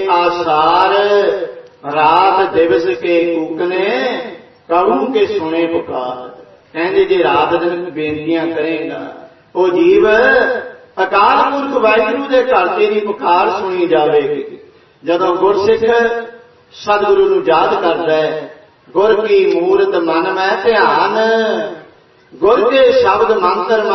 आसार रात दिवस के कूकने प्रभु के सुने पुकार। कहते जे रात दिन बेनतियां करेगा वो जीव अकाल पुरख वाहिगुरू दे घर तेरी पुकार सुनी जाएगी। जदों गुरसिख सतगुरु नूं याद करदा है, गुर की मूरत मन में ध्यान, गुर के शब्द मंत्र